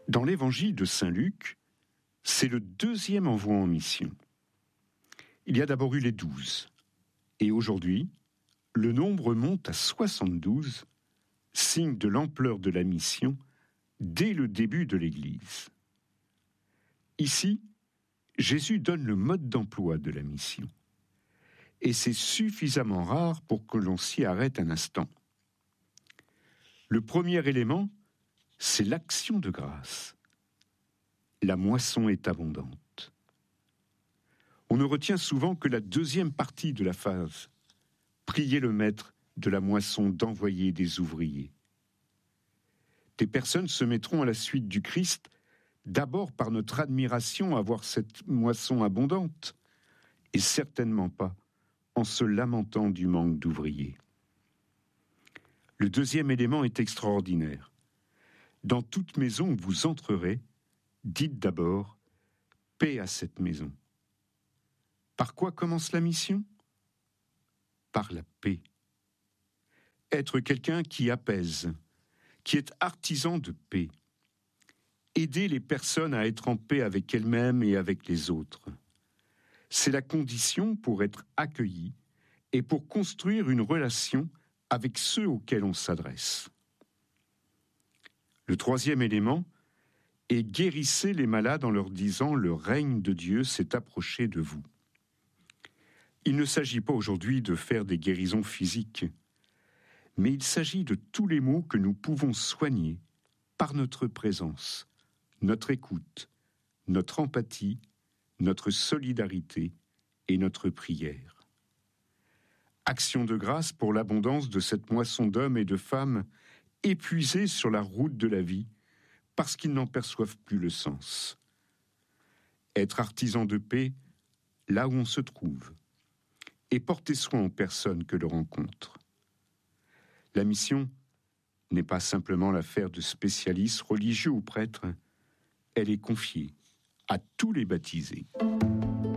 Dans l'évangile de Saint Luc, c'est le deuxième envoi en mission. Il y a d'abord eu les 12, et aujourd'hui, le nombre monte à 72, signe de l'ampleur de la mission dès le début de l'Église. Ici, Jésus donne le mode d'emploi de la mission, et c'est suffisamment rare pour que l'on s'y arrête un instant. Le premier élément, c'est l'action de grâce. La moisson est abondante. On ne retient souvent que la deuxième partie de la phrase. Priez le maître de la moisson d'envoyer des ouvriers. Des personnes se mettront à la suite du Christ, d'abord par notre admiration à voir cette moisson abondante, et certainement pas en se lamentant du manque d'ouvriers. Le deuxième élément est extraordinaire. Dans toute maison où vous entrerez, dites d'abord « Paix à cette maison ». Par quoi commence la mission ? Par la paix. Être quelqu'un qui apaise, qui est artisan de paix. Aider les personnes à être en paix avec elles-mêmes et avec les autres. C'est la condition pour être accueilli et pour construire une relation avec ceux auxquels on s'adresse. Le troisième élément est guérissez les malades en leur disant « Le règne de Dieu s'est approché de vous ». Il ne s'agit pas aujourd'hui de faire des guérisons physiques, mais il s'agit de tous les maux que nous pouvons soigner par notre présence, notre écoute, notre empathie, notre solidarité et notre prière. Action de grâce pour l'abondance de cette moisson d'hommes et de femmes épuisés sur la route de la vie parce qu'ils n'en perçoivent plus le sens. Être artisan de paix là où on se trouve et porter soin aux personnes que l'on rencontre. La mission n'est pas simplement l'affaire de spécialistes religieux ou prêtres, elle est confiée à tous les baptisés.